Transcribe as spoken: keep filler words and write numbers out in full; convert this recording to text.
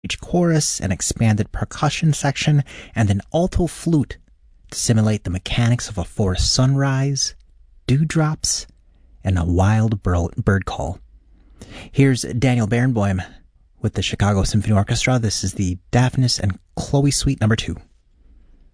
chorus, an expanded percussion section, and an alto flute to simulate the mechanics of a forest sunrise, dewdrops, and a wild bird call. Here's Daniel Barenboim with the Chicago Symphony Orchestra. This is the Daphnis and Chloe Suite number two.